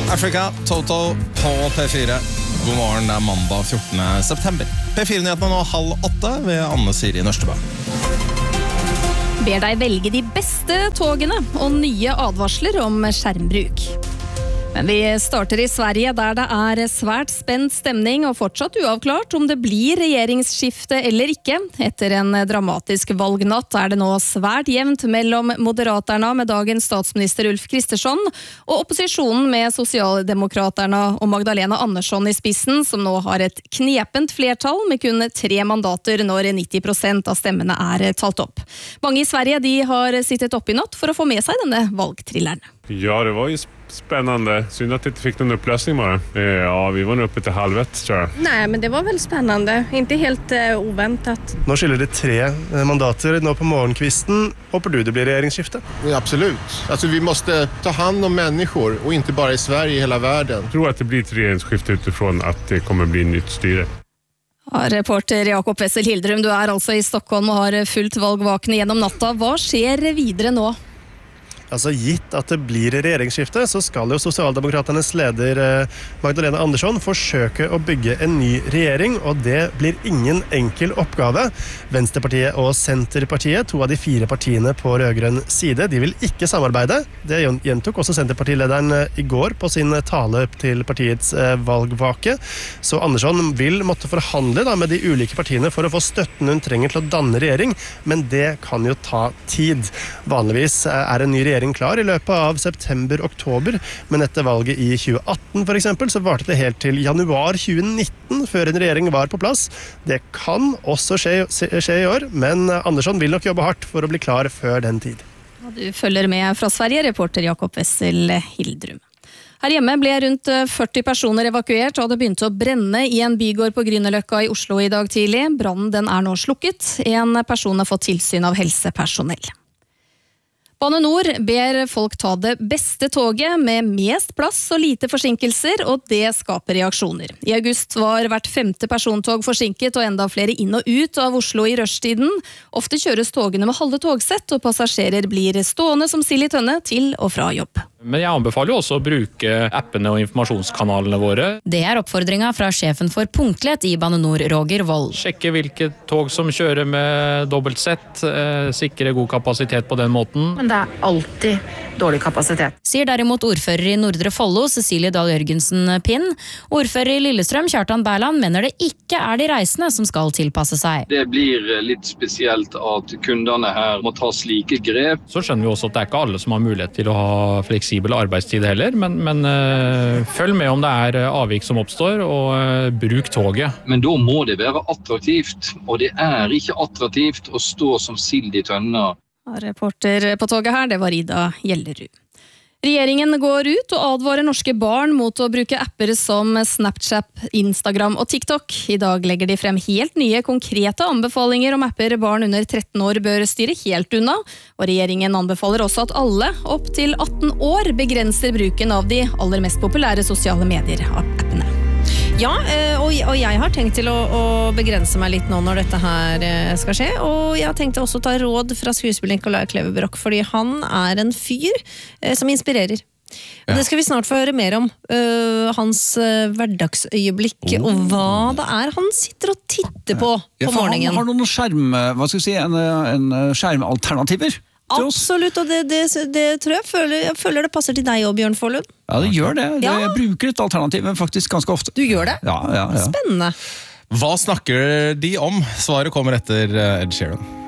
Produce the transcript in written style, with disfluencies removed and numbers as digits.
Africa, Toto på P4. God morgen, det er mandag 14. september. P4-nyhetene nå 7:30 ved Anne Siri Nørstebø. Ber deg velge de beste togene og nye advarsler om skjermbruk. Men vi starter i Sverige, der det er svært spent stemning og fortsatt uavklart om det blir regjeringsskifte eller ikke. Etter en dramatisk valgnatt er det nå svært jevnt mellom Moderaterna med dagens statsminister Ulf Kristersson og opposisjonen med Socialdemokraterna og Magdalena Andersson i spissen, som nå har et knepent flertall med kun 3 mandater når 90% av stemmene er talt opp. Mange i Sverige de har sittet opp i natt for å få med seg denne valgtrilleren. Ja, det var ju spännande. Synd att det inte fick någon upplösning bara. Ja, vi var nog uppe till 1:30 tror jag. Nej, men det var väl spännande. Inte helt oväntat. Nå skiller det 3 mandater nå på morgenkvisten. Håper du det blir regjeringsskifte? Ja, absolut. Alltså, vi måste ta hand om människor och inte bara i Sverige, i hela världen. Jag tror att det blir ett regeringsskifte utifrån att det kommer bli nytt styre. Reporter Jakob Wessel Hildrum, du er altså i Stockholm og har fulgt valgvakene gjennom natta. Hva skjer videre nå? Altså, gitt at det blir regjeringsskifte, så skal jo Socialdemokraternes leder Magdalena Andersson forsøke å bygge en ny regjering, og det blir ingen enkel oppgave. Venstrepartiet og Senterpartiet, 2 av de 4 partiene på rødgrønn side, de vil ikke samarbeide. Det gjentok også Senterpartilederen i går på sin tale til partiets valgvake. Så Andersson vil måtte forhandle med de ulike partiene for å få støtten hun trenger til å danne regjering, men det kan jo ta tid. Vanligvis er en ny regjering klar i løpet av september-oktober, men etter valget i 2018 for eksempel, så varte det helt til januar 2019 før en regjering var på plass. Det kan også skje i år, men Andersson vil nok jobbe hardt for å bli klar før den tid. Du følger med fra Sverige, reporter Jakob Wessel Hildrum. Her hjemme ble rundt 40 personer evakuert, og det begynte å brenne i en bygård på Grünerløkka i Oslo i dag tidlig. Brannen den er nå slukket. En person har fått tilsyn av helsepersonell. Bane Nor ber folk ta det beste toget med mest plass og lite forsinkelser, og det skaper reaksjoner. I august var hvert 5. persontog forsinket, og enda flere inn og ut av Oslo i rushtiden. Ofte kjøres togene med halve togsett, og passasjerer blir stående som sild i tønne til og fra jobb. Men jeg anbefaler jo også å bruke appene og informasjonskanalene våre. Det er oppfordringa fra sjefen for punktlighet i Bane Nor, Roger Wold. Sjekke hvilke tog som kjører med dobbelt sett, sikre god kapasitet på den måten. Men det er alltid dårlig kapasitet. Sier derimot ordfører i Nordre Follo, Cecilie Dahl Jørgensen Pinn. Ordfører i Lillestrøm, Kjartan Berland, mener det ikke er de reisende som skal tilpasse seg. Det blir litt spesielt at kundene her må ta slike grep. Så skjønner vi også at det er ikke alle som har mulighet til å ha fleksibel arbeidstid heller, men følg med om det er avvik som oppstår, og bruk toget. Men da må det være attraktivt, og det er ikke attraktivt å stå som sild i tønna. Reporter på toget her, det var Ida Gjellerud. Regjeringen går ut og advarer norske barn mot å bruke apper som Snapchat, Instagram og TikTok. I dag legger de frem helt nye, konkrete anbefalinger om apper barn under 13 år bør styre helt unna. Og regjeringen anbefaler også at alle opp til 18 år begrenser bruken av de aller mest populære sosiale medier-appene. Ja, og jeg har tenkt til å begrense meg litt nå når dette her skal skje, og jeg har tenkt også å ta råd fra skuespiller Nicolai Klevebrok, fordi han er en fyr som inspirerer. Og det skal vi snart få høre mer om, hans hverdagsøyeblikk, og hva det er han sitter og titter på morgenen. Han har noen skjermalternativer. Absolutt, og det tror jeg føler det passer til deg og Bjørn Forlund. Ja, det gjør det. Jeg bruker et alternativ faktisk ganske ofte. Du gjør det? Ja. Spennende. Hva snakker de om? Svaret kommer etter Ed Sheeran.